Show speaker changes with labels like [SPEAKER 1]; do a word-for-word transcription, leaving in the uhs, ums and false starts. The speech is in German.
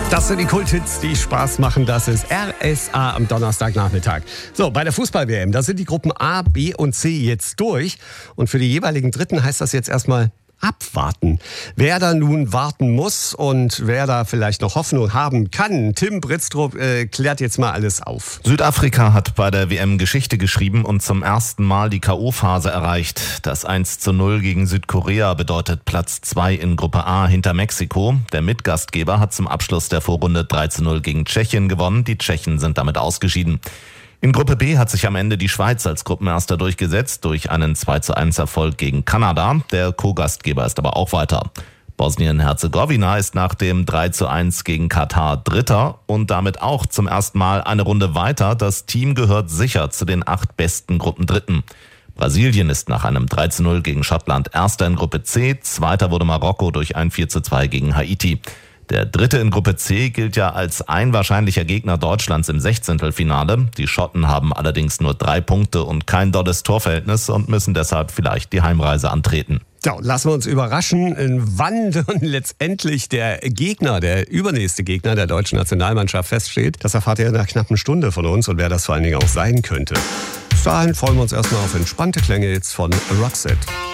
[SPEAKER 1] Das sind die Kulthits, die Spaß machen. Das ist R S A am Donnerstagnachmittag. So, bei der Fußball-W M, da sind die Gruppen A, B und C jetzt durch. Und für die jeweiligen Dritten heißt das jetzt erstmal abwarten. Wer da nun warten muss und wer da vielleicht noch Hoffnung haben kann, Tim Britztrup äh, klärt jetzt mal alles auf.
[SPEAKER 2] Südafrika hat bei der W M Geschichte geschrieben und zum ersten Mal die K O-Phase erreicht. Das eins zu null gegen Südkorea bedeutet Platz zwei in Gruppe A hinter Mexiko. Der Mitgastgeber hat zum Abschluss der Vorrunde drei zu null gegen Tschechien gewonnen. Die Tschechen sind damit ausgeschieden. In Gruppe B hat sich am Ende die Schweiz als Gruppenerster durchgesetzt durch einen zwei zu eins Erfolg gegen Kanada. Der Co-Gastgeber ist aber auch weiter. Bosnien-Herzegowina ist nach dem drei zu eins gegen Katar Dritter und damit auch zum ersten Mal eine Runde weiter. Das Team gehört sicher zu den acht besten Gruppendritten. Brasilien ist nach einem drei zu null gegen Schottland Erster in Gruppe C. Zweiter wurde Marokko durch ein vier zu zwei gegen Haiti. Der Dritte in Gruppe C gilt ja als ein wahrscheinlicher Gegner Deutschlands im Sechzehntelfinale. Die Schotten haben allerdings nur drei Punkte und kein dolles Torverhältnis und müssen deshalb vielleicht die Heimreise antreten.
[SPEAKER 1] So, lassen wir uns überraschen, wann dann letztendlich der Gegner, der übernächste Gegner der deutschen Nationalmannschaft feststeht. Das erfahrt ihr in einer knappen Stunde von uns und wer das vor allen Dingen auch sein könnte. Bis dahin freuen wir uns erstmal auf entspannte Klänge jetzt von Roxette.